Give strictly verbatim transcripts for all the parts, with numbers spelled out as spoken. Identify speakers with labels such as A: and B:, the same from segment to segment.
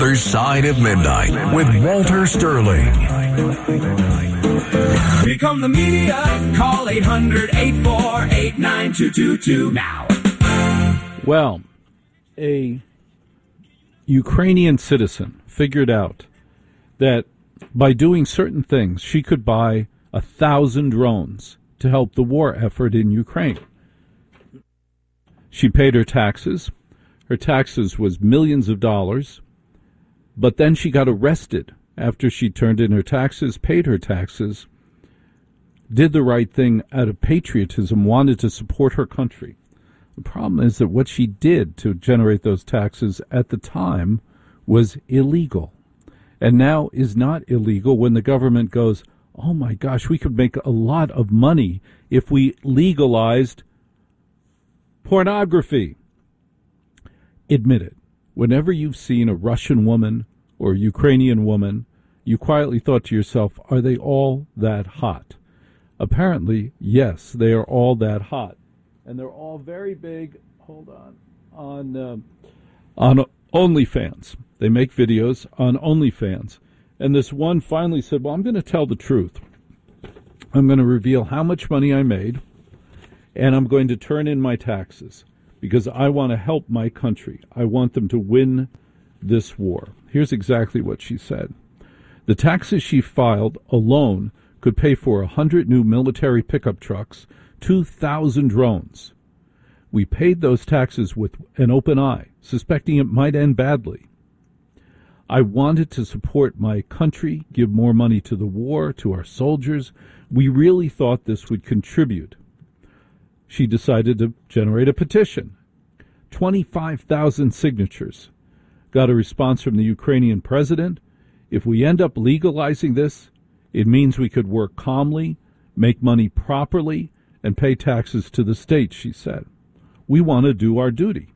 A: Other Side of Midnight with Walter Sterling.
B: Become the media. Call eight hundred, eight four eight, nine two two two now.
C: Well, a Ukrainian citizen figured out that by doing certain things, she could buy a thousand drones to help the war effort in Ukraine. She paid her taxes. Her taxes was millions of dollars. But then she got arrested after she turned in her taxes, paid her taxes, did the right thing out of patriotism, wanted to support her country. The problem is that what she did to generate those taxes at the time was illegal, and now is not illegal when the government goes, oh my gosh, we could make a lot of money if we legalized pornography. Admit it. Whenever you've seen a Russian woman or a Ukrainian woman, you quietly thought to yourself, are they all that hot? Apparently, yes, they are all that hot. And they're all very big, hold on, on, uh, on OnlyFans. They make videos on OnlyFans. And this one finally said, well, I'm going to tell the truth. I'm going to reveal how much money I made, and I'm going to turn in my taxes, because I want to help my country. I want them to win this war. Here's exactly what she said. The taxes she filed alone could pay for one hundred new military pickup trucks, two thousand drones. We paid those taxes with an open eye, suspecting it might end badly. I wanted to support my country, give more money to the war, to our soldiers. We really thought this would contribute. She decided to generate a petition. twenty-five thousand signatures. Got a response from the Ukrainian president. If we end up legalizing this, it means we could work calmly, make money properly, and pay taxes to the state, she said. We want to do our duty.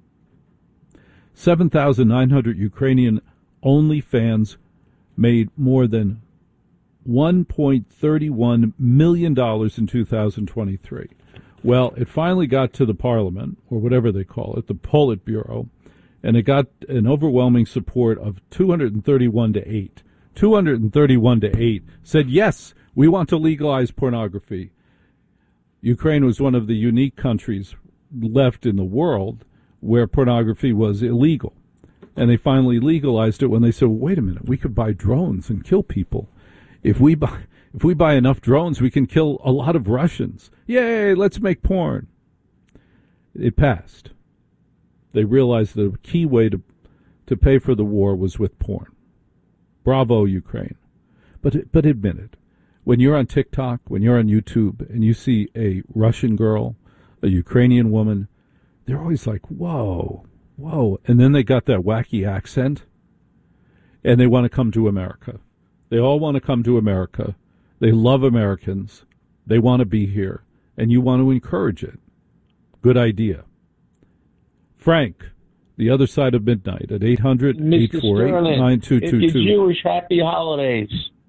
C: seven thousand nine hundred Ukrainian OnlyFans made more than one point three one million dollars in two thousand twenty-three. Well, it finally got to the parliament, or whatever they call it, the Politburo, and it got an overwhelming support of two hundred thirty-one to eight. two hundred thirty-one to eight said, yes, we want to legalize pornography. Ukraine was one of the unique countries left in the world where pornography was illegal. And they finally legalized it when they said, well, wait a minute, we could buy drones and kill people. If we buy... If we buy enough drones, we can kill a lot of Russians. Yay, let's make porn. It passed. They realized the key way to to pay for the war was with porn. Bravo, Ukraine. But but admit it. When you're on TikTok, when you're on YouTube, and you see a Russian girl, a Ukrainian woman, they're always like, whoa, whoa. And then they got that wacky accent, and they want to come to America. They all want to come to America. They love Americans. They want to be here. And you want to encourage it. Good idea. Frank, the other side of midnight at eight hundred, eight four eight, nine two two two.
D: If you're Jewish, happy holidays.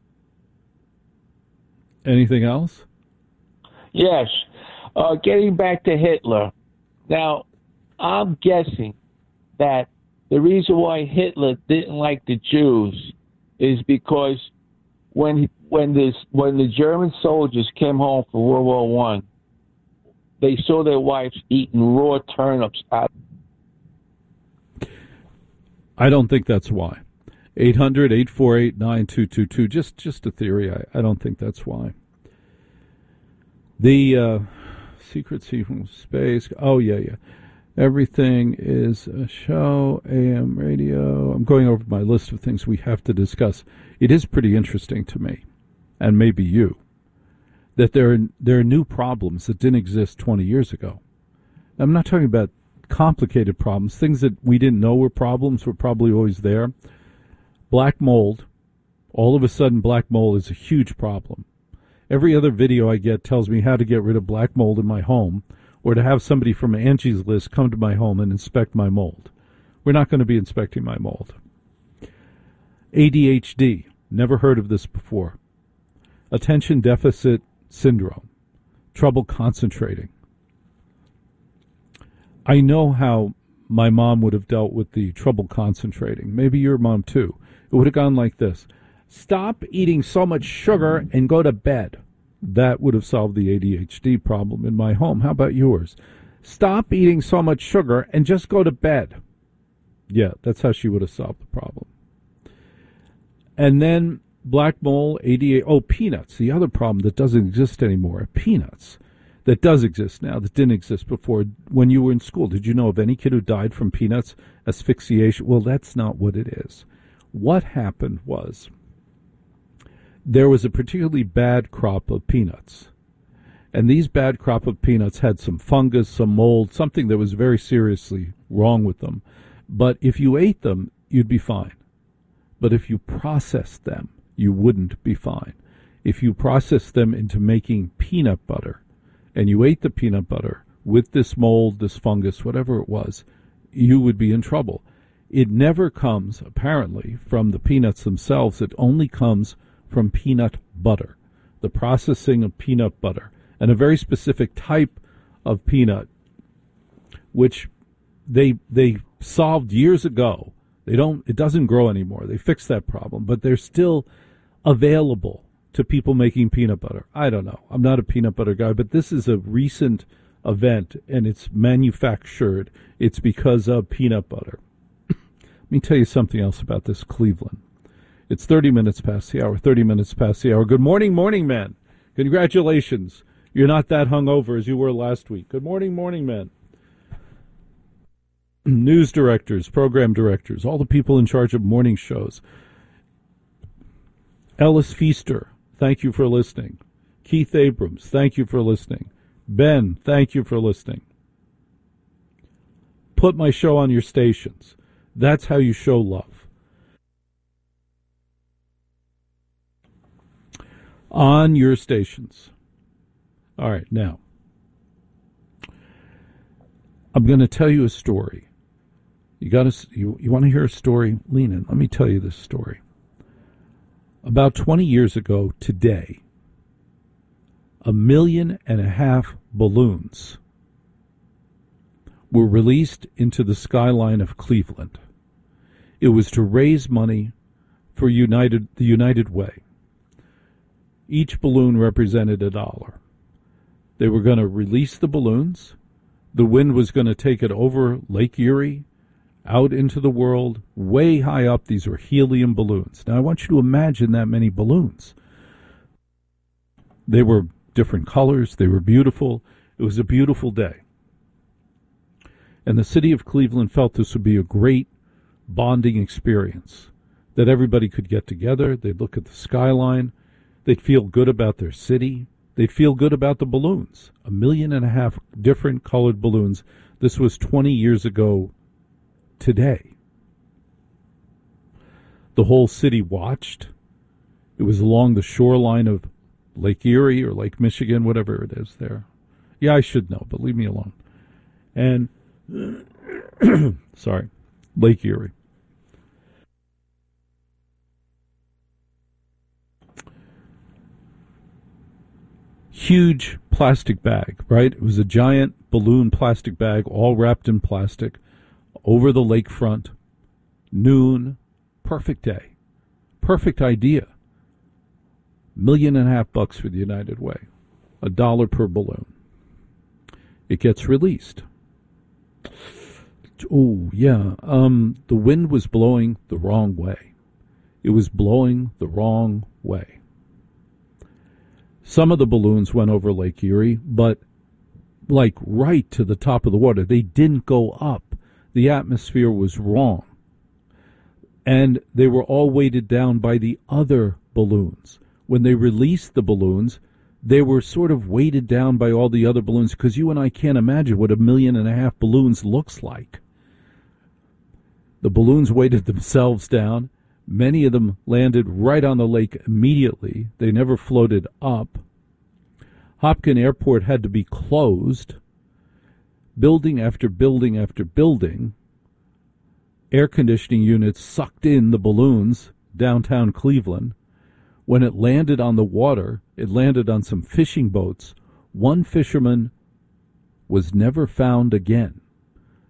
C: Anything else?
D: Yes. Uh, getting back to Hitler. Now, I'm guessing that the reason why Hitler didn't like the Jews is because when he, when this when the German soldiers came home from World War One, they saw their wives eating raw turnips out.
C: I don't think that's why. eight hundred, eight four eight, nine two two two. Just just a theory. I, I don't think that's why. The uh, Secret Sea from Space. Oh, yeah, yeah. Everything is a show, A M radio. I'm going over my list of things we have to discuss. It is pretty interesting to me, and maybe you, that there are, there are new problems that didn't exist twenty years ago. I'm not talking about complicated problems. Things that we didn't know were problems were probably always there. Black mold. All of a sudden, black mold is a huge problem. Every other video I get tells me how to get rid of black mold in my home, or to have somebody from Angie's List come to my home and inspect my mold. We're not going to be inspecting my mold. A D H D. Never heard of this before. Attention deficit syndrome. Trouble concentrating. I know how my mom would have dealt with the trouble concentrating. Maybe your mom too. It would have gone like this. Stop eating so much sugar and go to bed. That would have solved the A D H D problem in my home. How about yours? Stop eating so much sugar and just go to bed. Yeah, that's how she would have solved the problem. And then black mold, A D A, oh, peanuts, the other problem that doesn't exist anymore, peanuts. That does exist now, that didn't exist before. When you were in school, did you know of any kid who died from peanuts, asphyxiation? Well, that's not what it is. What happened was there was a particularly bad crop of peanuts. And these bad crop of peanuts had some fungus, some mold, something that was very seriously wrong with them. But if you ate them, you'd be fine. But if you processed them, you wouldn't be fine. If you processed them into making peanut butter, and you ate the peanut butter with this mold, this fungus, whatever it was, you would be in trouble. It never comes, apparently, from the peanuts themselves. It only comes from peanut butter, the processing of peanut butter, and a very specific type of peanut, which they they solved years ago. They don't. It doesn't grow anymore. They fixed that problem, but they're still available to people making peanut butter. I don't know. I'm not a peanut butter guy, but this is a recent event, and it's manufactured. It's because of peanut butter. Let me tell you something else about this Cleveland. It's thirty minutes past the hour, thirty minutes past the hour. Good morning, morning man. Congratulations. You're not that hungover as you were last week. Good morning, morning man. News directors, program directors, all the people in charge of morning shows. Ellis Feaster, thank you for listening. Keith Abrams, thank you for listening. Ben, thank you for listening. Put my show on your stations. That's how you show love. On your stations. All right, now, I'm going to tell you a story. You got to, you, you want to hear a story? Lean in. Let me tell you this story. About twenty years ago today, a million and a half balloons were released into the skyline of Cleveland. It was to raise money for United, the United Way. Each balloon represented a dollar. They were going to release the balloons. The wind was going to take it over Lake Erie, out into the world, way high up. These were helium balloons. Now, I want you to imagine that many balloons. They were different colors. They were beautiful. It was a beautiful day. And the city of Cleveland felt this would be a great bonding experience, that everybody could get together. They'd look at the skyline. They'd feel good about their city. They'd feel good about the balloons. A million and a half different colored balloons. This was twenty years ago today. The whole city watched. It was along the shoreline of Lake Erie or Lake Michigan, whatever it is there. Yeah, I should know, but leave me alone. And, sorry, Lake Erie. Huge plastic bag, right? It was a giant balloon plastic bag, all wrapped in plastic, over the lakefront, noon, perfect day, perfect idea. Million and a half bucks for the United Way, a dollar per balloon. It gets released. Oh, yeah, um, the wind was blowing the wrong way. It was blowing the wrong way. Some of the balloons went over Lake Erie, but like right to the top of the water. They didn't go up. The atmosphere was wrong. And they were all weighted down by the other balloons. When they released the balloons, they were sort of weighted down by all the other balloons, because you and I can't imagine what a million and a half balloons looks like. The balloons weighted themselves down. Many of them landed right on the lake immediately. They never floated up. Hopkins Airport had to be closed. Building after building after building, air conditioning units sucked in the balloons downtown Cleveland. When it landed on the water, it landed on some fishing boats. One fisherman was never found again.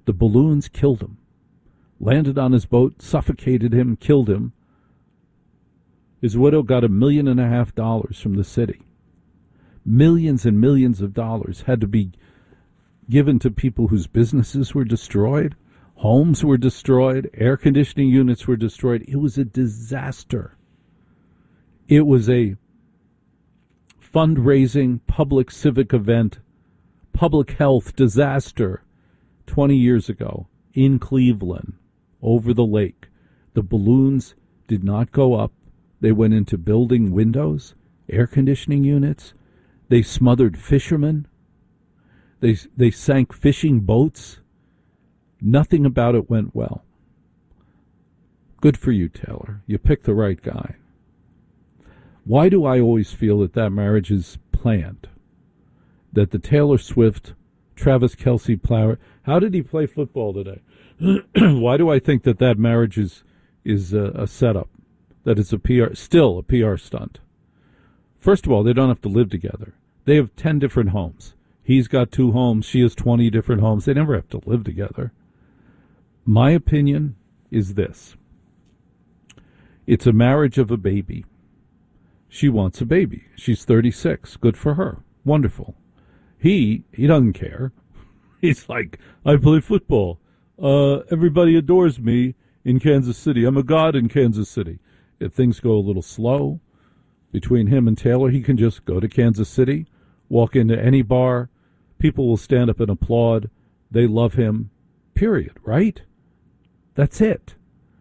C: The balloons killed him. Landed on his boat, suffocated him, killed him. His widow got a million and a half dollars from the city. Millions and millions of dollars had to be given to people whose businesses were destroyed, homes were destroyed, air conditioning units were destroyed. It was a disaster. It was a fundraising, public civic event, public health disaster twenty years ago in Cleveland, over the lake. The balloons did not go up. They went into building windows, air conditioning units. They smothered fishermen. They, they sank fishing boats. Nothing about it went well. Good for you, Taylor. You picked the right guy. Why do I always feel that that marriage is planned? That the Taylor Swift, Travis Kelce Flower, how did he play football today? Why do I think that that marriage is is a, a setup? That it's a P R, still a P R stunt? First of all, they don't have to live together. They have ten different homes. He's got two homes. She has twenty different homes. They never have to live together. My opinion is this. It's a marriage of a baby. She wants a baby. She's thirty-six. Good for her. Wonderful. He, he doesn't care. He's like, I play football. Uh, everybody adores me in Kansas City. I'm a god in Kansas City. If things go a little slow between him and Taylor, he can just go to Kansas City, walk into any bar. People will stand up and applaud. They love him. Period. Right? That's it.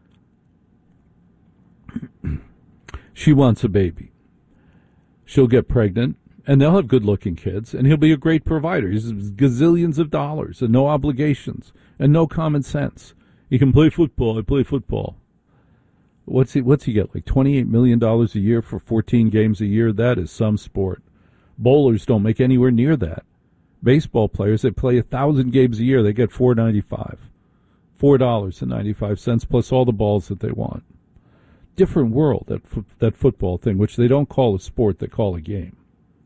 C: She wants a baby. She'll get pregnant, and they'll have good-looking kids, and he'll be a great provider. He's gazillions of dollars and no obligations and no common sense. He can play football. I play football. What's he, what's he get, like twenty-eight million dollars a year for fourteen games a year? That is some sport. Bowlers don't make anywhere near that. Baseball players, they play one thousand games a year. They get four dollars and ninety-five cents. four dollars and ninety-five cents plus all the balls that they want. Different world, that fo- that football thing, which they don't call a sport, they call a game.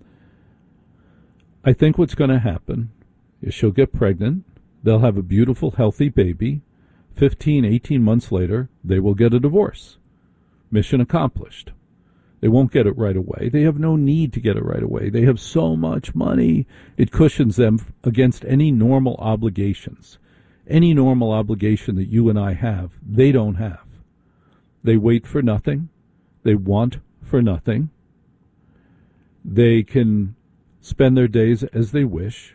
C: I think what's going to happen is she'll get pregnant. They'll have a beautiful, healthy baby. fifteen, eighteen months later, they will get a divorce. Mission accomplished. They won't get it right away. They have no need to get it right away. They have so much money. It cushions them against any normal obligations. Any normal obligation that you and I have, they don't have. They wait for nothing. They want for nothing. They can spend their days as they wish.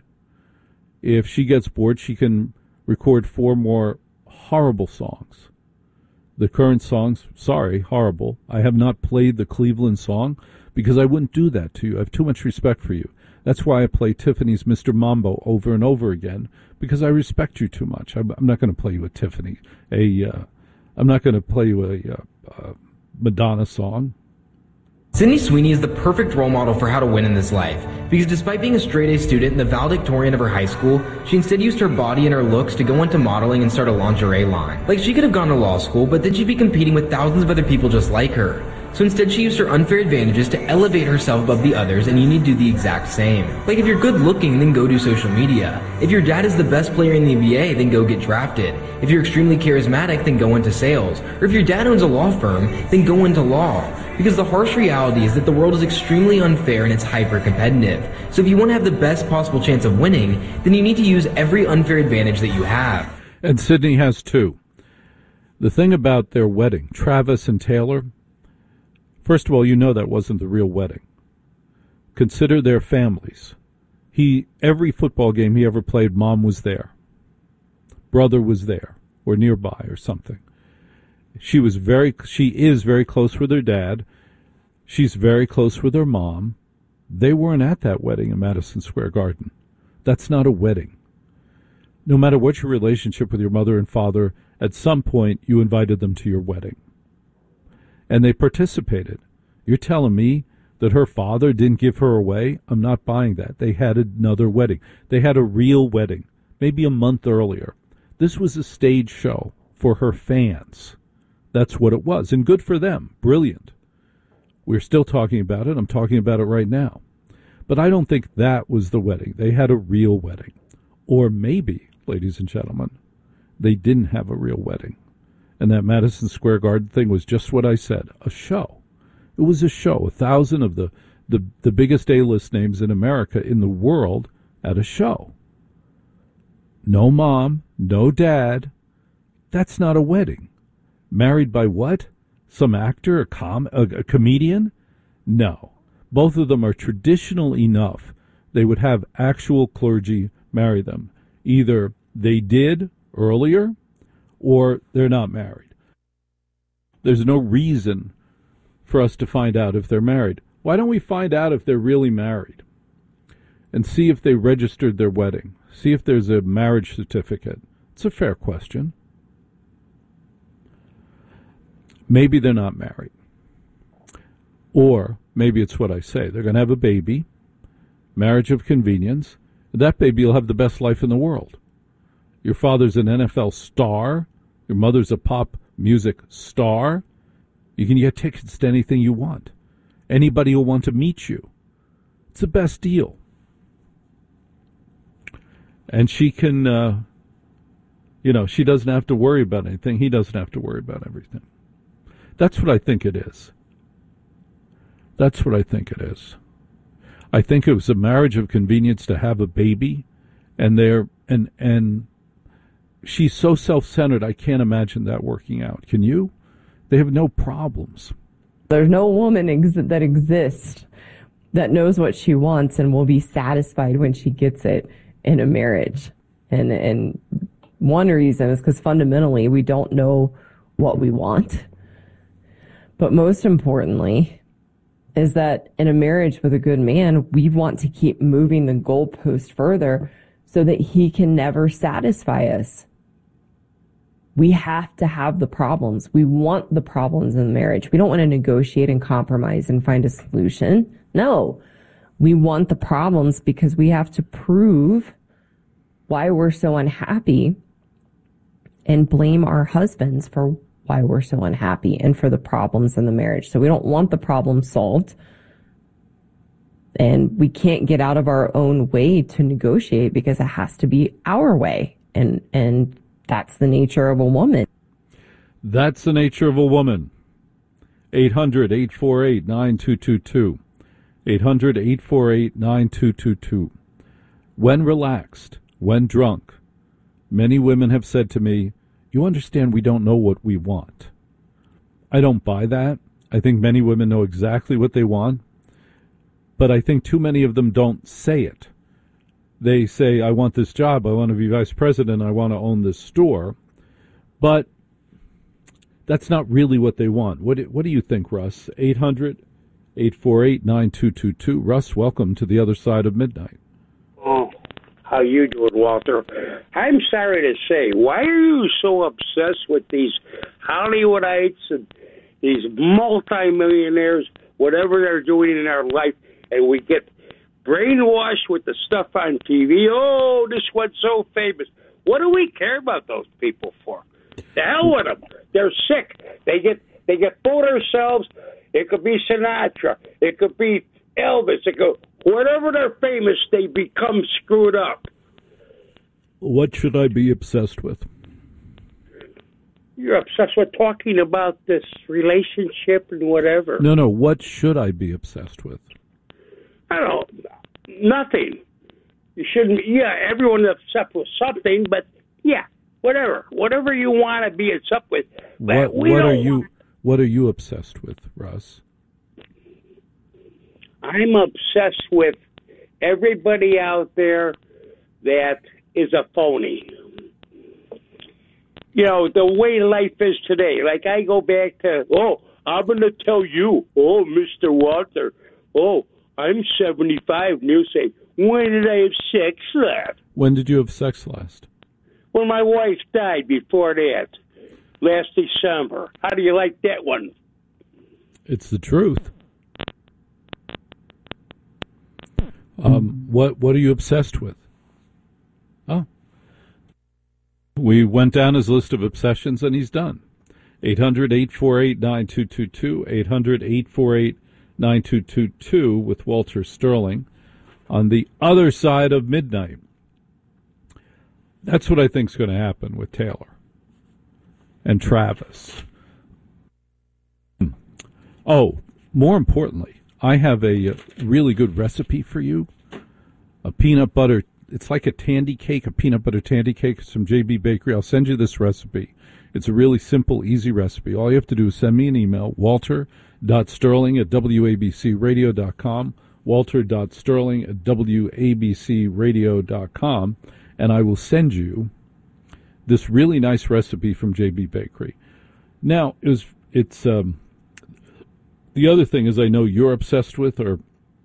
C: If she gets bored, she can record four more horrible songs. The current songs, sorry, horrible. I have not played the Cleveland song because I wouldn't do that to you. I have too much respect for you. That's why I play Tiffany's Mister Mambo over and over again, because I respect you too much. I'm, I'm not going to play you a Tiffany, a, uh, I'm not going to play you a uh, uh, Madonna song.
E: Sydney Sweeney is the perfect role model for how to win in this life, because despite being a straight-A student and the valedictorian of her high school, she instead used her body and her looks to go into modeling and start a lingerie line. Like, she could have gone to law school, but then she'd be competing with thousands of other people just like her. So instead, she used her unfair advantages to elevate herself above the others, and you need to do the exact same. Like, if you're good looking, then go do social media. If your dad is the best player in the N B A, then go get drafted. If you're extremely charismatic, then go into sales. Or if your dad owns a law firm, then go into law. Because the harsh reality is that the world is extremely unfair and it's hyper-competitive. So if you want to have the best possible chance of winning, then you need to use every unfair advantage that you have.
C: And Sydney has two. The thing about their wedding, Travis and Taylor, first of all, you know that wasn't the real wedding. Consider their families. He, every football game he ever played, mom was there. Brother was there, or nearby, or something. She was very, she is very close with her dad. She's very close with her mom. They weren't at that wedding in Madison Square Garden. That's not a wedding. No matter what your relationship with your mother and father, at some point you invited them to your wedding. And they participated. You're telling me that her father didn't give her away? I'm not buying that. They had another wedding. They had a real wedding, maybe a month earlier. This was a stage show for her fans. That's what it was. And good for them. Brilliant. We're still talking about it. I'm talking about it right now. But I don't think that was the wedding. They had a real wedding. Or maybe, ladies and gentlemen, they didn't have a real wedding. And that Madison Square Garden thing was just what I said, a show. It was a show. A thousand of the, the, the biggest A-list names in America, in the world, at a show. No mom, no dad. That's not a wedding. Married by what? Some actor, a, com- a, a comedian? No. Both of them are traditional enough. They would have actual clergy marry them. Either they did earlier, or they're not married. There's no reason for us to find out if they're married. Why don't we find out if they're really married and see if they registered their wedding? See if there's a marriage certificate. It's a fair question. Maybe they're not married. Or maybe it's what I say. They're going to have a baby, marriage of convenience. That baby will have the best life in the world. Your father's an N F L star. Your mother's a pop music star. You can get tickets to anything you want. Anybody will want to meet you. It's the best deal. And she can, uh, you know, she doesn't have to worry about anything. He doesn't have to worry about everything. That's what I think it is. That's what I think it is. I think it was a marriage of convenience to have a baby, and they're and and she's so self-centered, I can't imagine that working out. Can you? They have no problems.
F: There's no woman ex- that exists that knows what she wants and will be satisfied when she gets it in a marriage. And and one reason is because fundamentally we don't know what we want. But most importantly is that in a marriage with a good man, we want to keep moving the goalpost further so that he can never satisfy us. We have to have the problems. We want the problems in the marriage. We don't want to negotiate and compromise and find a solution. No, we want the problems because we have to prove why we're so unhappy and blame our husbands for why we're so unhappy and for the problems in the marriage. So we don't want the problem solved. And we can't get out of our own way to negotiate because it has to be our way. And, and that's the nature of a woman.
C: That's the nature of a woman. eight hundred, eight four eight, nine two two two. eight hundred, eight four eight, nine two two two. When relaxed, when drunk, many women have said to me, you understand we don't know what we want. I don't buy that. I think many women know exactly what they want, but I think too many of them don't say it. They say, I want this job, I want to be vice president, I want to own this store, but that's not really what they want. What do, what do you think, Russ? eight hundred, eight four eight, nine two two two. Russ, welcome to the other side of midnight.
G: Oh, how you doing, Walter? I'm sorry to say, why are you so obsessed with these Hollywoodites and these multimillionaires, whatever they're doing in our life, and we get brainwashed with the stuff on T V? Oh, this one's so famous. What do we care about those people for? The hell with them. They're sick. They get they get full of themselves. It could be Sinatra. It could be Elvis. It could, whatever they're famous, they become screwed up.
C: What should I be obsessed with?
G: You're obsessed with talking about this relationship and whatever.
C: No, no. What should I be obsessed with?
G: I don't nothing. You shouldn't. Yeah, everyone's obsessed with something, but yeah, whatever, whatever you want to be obsessed with.
C: What,
G: we
C: what are
G: don't
C: you?
G: want...
C: What are you obsessed with, Russ?
G: I'm obsessed with everybody out there that is a phony. You know, the way life is today. Like, I go back to, oh, I'm going to tell you, oh, Mister Walter, oh, I'm seventy-five, and you say, when did I have sex last?
C: When did you have sex last?
G: When my wife died before that, last December. How do you like that one?
C: It's the truth. Um, what what are you obsessed with? Oh. We went down his list of obsessions, and he's done. eight hundred, eight four eight, nine two two two, eight hundred, eight four eight, nine two two two with Walter Sterling on the other side of midnight. That's what I think is going to happen with Taylor and Travis. Oh, more importantly, I have a really good recipe for you. A peanut butter, it's like a tandy cake, a peanut butter tandy cake. It's from J B Bakery. I'll send you this recipe. It's a really simple, easy recipe. All you have to do is send me an email, walter dot sterling at w a b c radio dot com, walter dot sterling at w a b c radio dot com, and I will send you this really nice recipe from J B Bakery. Now, it was, it's... Um, the other thing is I know you're obsessed with are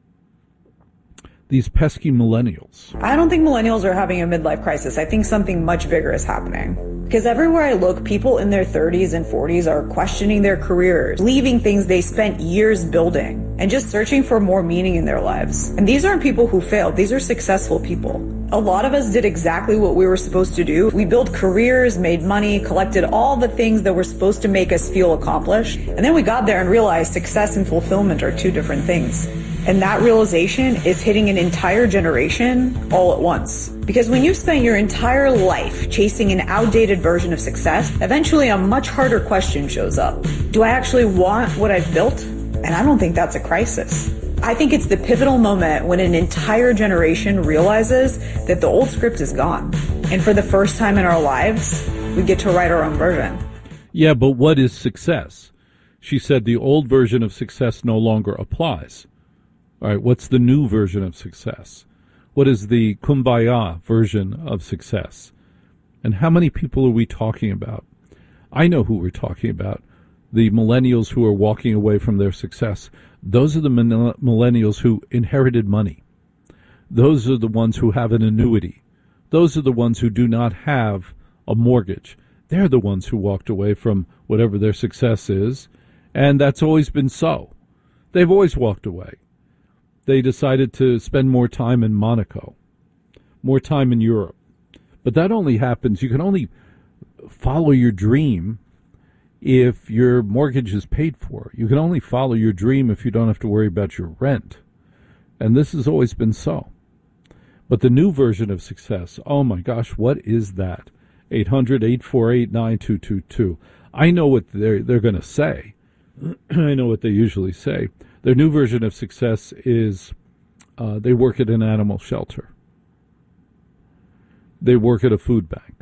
C: these pesky millennials.
H: I don't think millennials are having a midlife crisis. I think something much bigger is happening. Because everywhere I look, people in their thirties and forties are questioning their careers, leaving things they spent years building, and just searching for more meaning in their lives. And these aren't people who failed. These are successful people. A lot of us did exactly what we were supposed to do. We built careers, made money, collected all the things that were supposed to make us feel accomplished. And then we got there and realized success and fulfillment are two different things. And that realization is hitting an entire generation all at once. Because when you've spent your entire life chasing an outdated version of success, eventually a much harder question shows up. Do I actually want what I've built? And I don't think that's a crisis. I think it's the pivotal moment when an entire generation realizes that the old script is gone. And for the first time in our lives, we get to write our own version.
C: Yeah, but what is success? She said the old version of success no longer applies. All right, what's the new version of success? What is the kumbaya version of success? And how many people are we talking about? I know who we're talking about. The millennials who are walking away from their success. Those are the millennials who inherited money. Those are the ones who have an annuity. Those are the ones who do not have a mortgage. They're the ones who walked away from whatever their success is, and that's always been so. They've always walked away. They decided to spend more time in Monaco, more time in Europe. But that only happens, you can only follow your dream if your mortgage is paid for. You can only follow your dream if you don't have to worry about your rent. And this has always been so. But the new version of success, oh my gosh, what is that? eight hundred, eight four eight, nine two two two. I know what they're, they're going to say. I know what they usually say. Their new version of success is uh, they work at an animal shelter. They work at a food bank.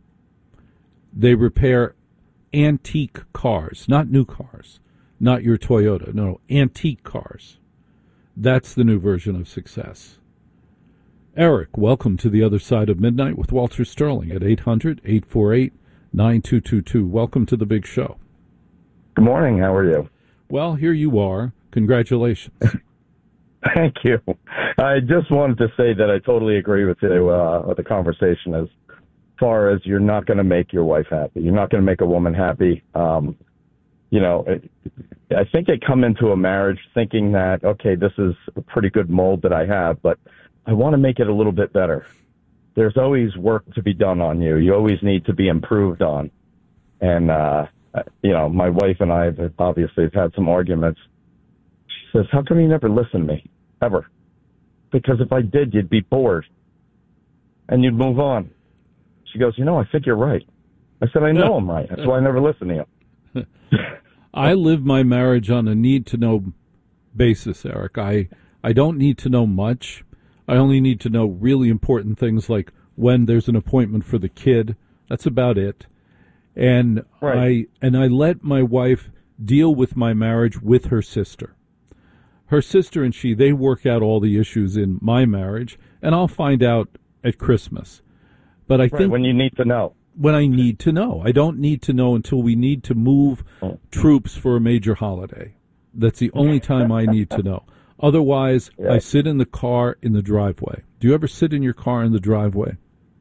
C: They repair antique cars, not new cars, not your Toyota. No, antique cars. That's the new version of success. Eric, welcome to the other side of midnight with Walter Sterling at eight hundred, eight four eight, nine two two two. Welcome to the big show.
I: Good morning. How are you?
C: Well, here you are. Congratulations.
I: Thank you. I just wanted to say that I totally agree with you uh, with the conversation as far as you're not going to make your wife happy. You're not going to make a woman happy. Um, you know, I think they come into a marriage thinking that, okay, this is a pretty good mold that I have, but I want to make it a little bit better. There's always work to be done on you. You always need to be improved on. And, uh, you know, my wife and I have obviously have had some arguments. She says, how come you never listen to me, ever? Because if I did, you'd be bored, and you'd move on. She goes, you know, I think you're right. I said, I know I'm right. That's why I never listen to you.
C: I live my marriage on a need-to-know basis, Eric. I, I don't need to know much. I only need to know really important things like when there's an appointment for the kid. That's about it. And right. I and I let my wife deal with my marriage with her sister. Her sister and she, they work out all the issues in my marriage, and I'll find out at Christmas. But I right, think
I: when you need to know.
C: When I need to know. I don't need to know until we need to move oh. troops for a major holiday. That's the only time I need to know. Otherwise, yeah. I sit in the car in the driveway. Do you ever sit in your car in the driveway?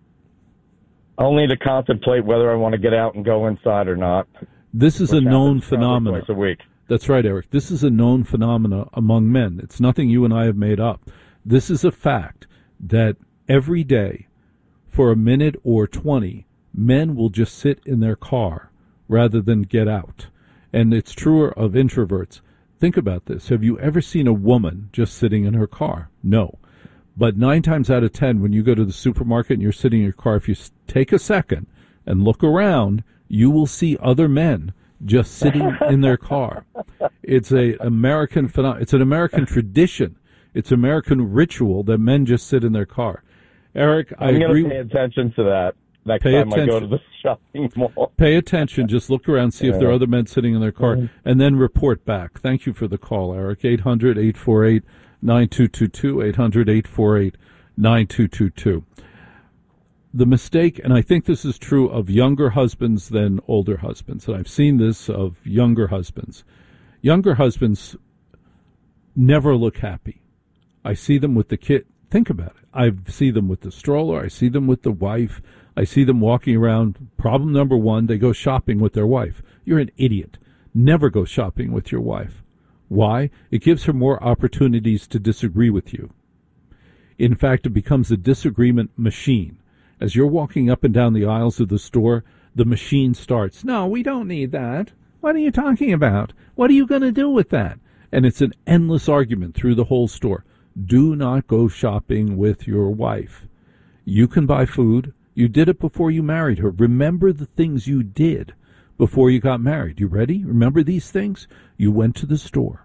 I: Only to contemplate whether I want to get out and go inside or not.
C: This is a known phenomenon.
I: Twice a week.
C: That's right, Eric. This is a known phenomena among men. It's nothing you and I have made up. This is a fact that every day, for a minute or twenty, men will just sit in their car rather than get out. And it's truer of introverts. Think about this. Have you ever seen a woman just sitting in her car? No. But nine times out of ten, when you go to the supermarket and you're sitting in your car, if you s- take a second and look around, you will see other men just sitting in their car. It's a American phenom- It's an American tradition. It's American ritual that men just sit in their car. Eric, I
I: I'm
C: agree.
I: going to pay attention to that next
C: Pay
I: time
C: attention.
I: I go to the shopping mall.
C: Pay attention. Just look around, see if there are
I: Yeah.
C: other men sitting in their car,
I: Mm-hmm.
C: and then report back. Thank you for the call, Eric. eight hundred, eight four eight, nine two two two, eight hundred, eight four eight, nine two two two. The mistake, and I think this is true of younger husbands than older husbands, and I've seen this of younger husbands. Younger husbands never look happy. I see them with the kid. Think about it. I see them with the stroller. I see them with the wife. I see them walking around. Problem number one, they go shopping with their wife. You're an idiot. Never go shopping with your wife. Why? It gives her more opportunities to disagree with you. In fact, it becomes a disagreement machine. As you're walking up and down the aisles of the store, the machine starts. No, we don't need that. What are you talking about? What are you going to do with that? And it's an endless argument through the whole store. Do not go shopping with your wife. You can buy food. You did it before you married her. Remember the things you did before you got married. You ready? Remember these things? You went to the store.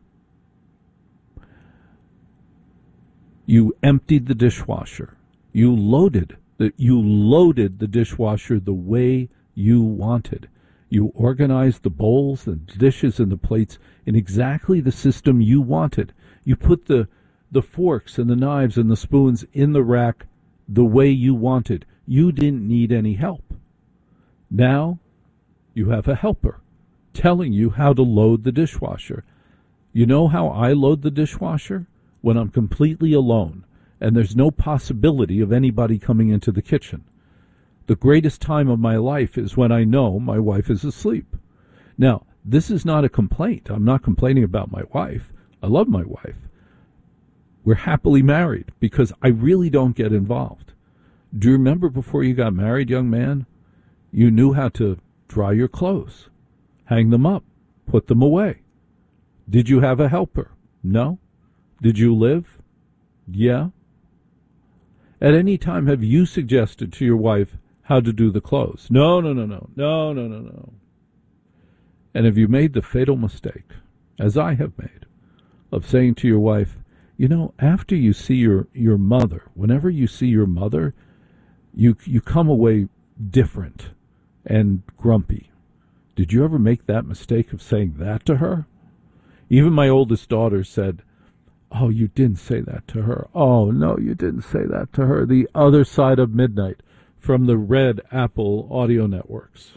C: You emptied the dishwasher. You loaded the, you loaded the dishwasher the way you wanted. You organized the bowls and dishes and the plates in exactly the system you wanted. You put the the forks and the knives and the spoons in the rack the way you wanted. You didn't need any help. Now you have a helper telling you how to load the dishwasher. You know how I load the dishwasher? When I'm completely alone and there's no possibility of anybody coming into the kitchen. The greatest time of my life is when I know my wife is asleep. Now, this is not a complaint. I'm not complaining about my wife. I love my wife. We're happily married because I really don't get involved. Do you remember before you got married, young man? You knew how to dry your clothes, hang them up, put them away. Did you have a helper? No. Did you live? Yeah. At any time have you suggested to your wife how to do the clothes? No, no, no, no, no, no, no, no. And have you made the fatal mistake, as I have made, of saying to your wife, you know, after you see your, your mother, whenever you see your mother, you you come away different and grumpy. Did you ever make that mistake of saying that to her? Even my oldest daughter said, oh, you didn't say that to her. Oh, no, you didn't say that to her. The Other Side of Midnight from the Red Apple Audio Networks.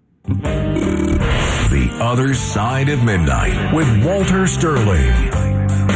A: The Other Side of Midnight with Walter Sterling.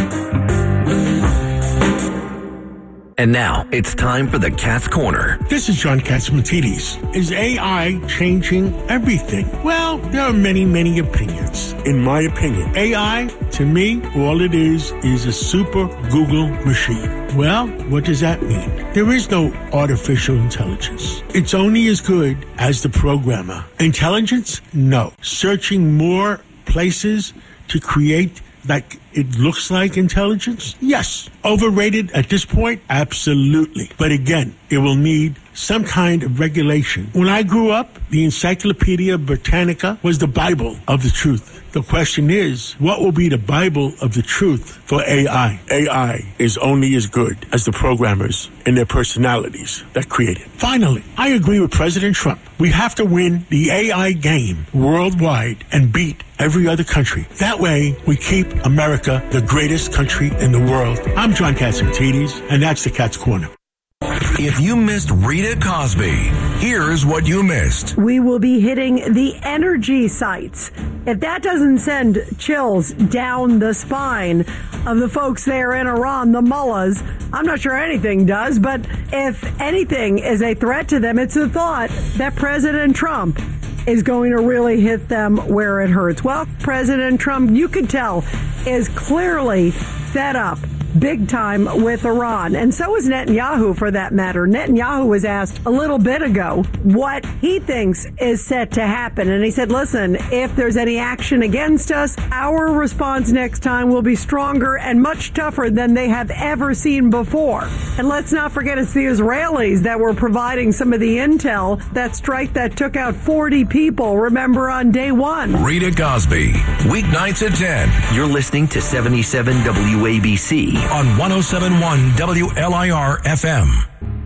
J: And now, it's time for the Cat's Corner.
K: This is John Catsimatidis. Is A I changing everything? Well, there are many, many opinions. In my opinion, A I, to me, all it is, is a super Google machine. Well, what does that mean? There is no artificial intelligence. It's only as good as the programmer. Intelligence? No. Searching more places to create like it looks like intelligence? Yes. Overrated at this point? Absolutely. But again, it will need some kind of regulation. When I grew up, the Encyclopedia Britannica was the Bible of the truth. The question is, what will be the Bible of the truth for A I? A I is only as good as the programmers and their personalities that create it. Finally, I agree with President Trump. We have to win the A I game worldwide and beat every other country. That way, we keep America the greatest country in the world. I'm John Catsimatidis, and that's the Cat's Corner.
A: If you missed Rita Cosby, here's what you missed.
L: We will be hitting the energy sites. If that doesn't send chills down the spine of the folks there in Iran, the mullahs, I'm not sure anything does, but if anything is a threat to them, it's the thought that President Trump is going to really hit them where it hurts. Well, President Trump, you could tell, is clearly fed up, big time with Iran. And so is Netanyahu, for that matter. Netanyahu was asked a little bit ago what he thinks is set to happen. And he said, listen, if there's any action against us, our response next time will be stronger and much tougher than they have ever seen before. And let's not forget it's the Israelis that were providing some of the intel, that strike that took out forty people, remember, on day one.
A: Rita Cosby, weeknights at ten.
J: You're listening to seventy-seven W A B C
A: on one oh seven point one W L I R F M.